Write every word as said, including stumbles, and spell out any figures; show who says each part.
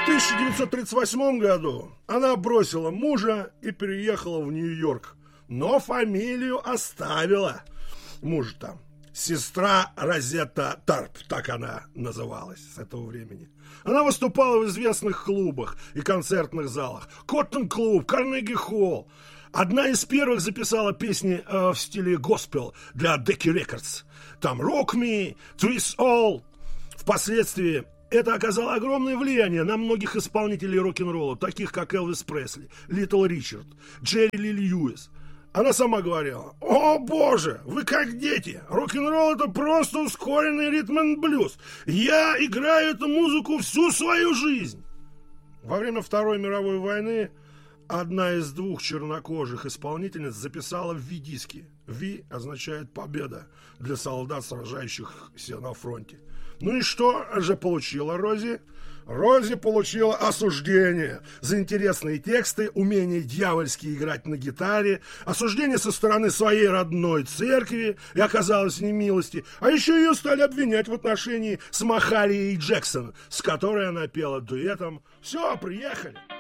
Speaker 1: В тысяча девятьсот тридцать восьмом году она бросила мужа и переехала в Нью-Йорк, но фамилию оставила. Муж там. Сестра Розетта Тарп, так она называлась с этого времени. Она выступала в известных клубах и концертных залах. Коттон-клуб, Карнеги-холл. Одна из первых записала песни э, в стиле госпел для Decca Records. Там «Rock Me», «Twist All». Впоследствии это оказало огромное влияние на многих исполнителей рок-н-ролла, таких как Элвис Пресли, Литл Ричард, Джерри Ли Льюис. Она сама говорила: «О боже, вы как дети, рок-н-ролл — это просто ускоренный ритм-н-блюз. Я играю эту музыку всю свою жизнь». Во время Второй мировой войны одна из двух чернокожих исполнительниц записала Ви-диски. Ви означает «победа» для солдат, сражающихся на фронте. Ну и что же получила Рози? Рози получила осуждение за интересные тексты, умение дьявольски играть на гитаре, осуждение со стороны своей родной церкви и оказалась в немилости. А еще ее стали обвинять в отношении с Махалией Джексон, с которой она пела дуэтом. Все, приехали.